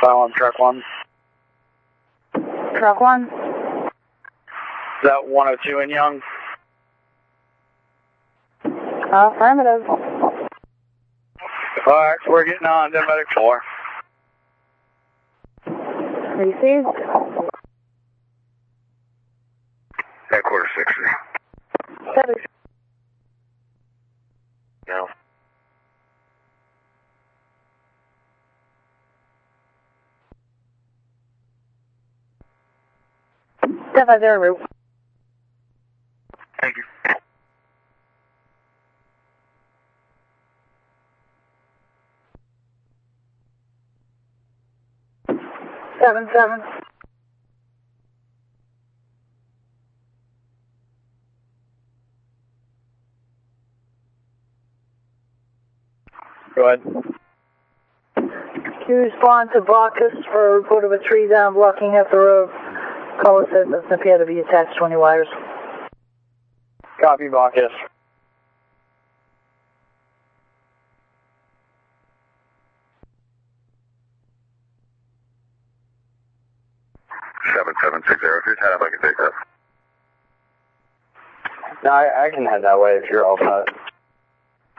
Silent truck 1. Truck 1? Is that 102 in Young? Affirmative. Alright, we're getting on to medic 4. Received. Headquarters 60. Seven. No. 750 route. Thank you. 7-7. Go ahead. You respond to Bacchus for a report of a tree down blocking half the road. Call us at doesn't appear to be attached to any wires. Copy, Bacchus. Seven 760. Who's head up? I can take that. No, I can head that way if you're all set.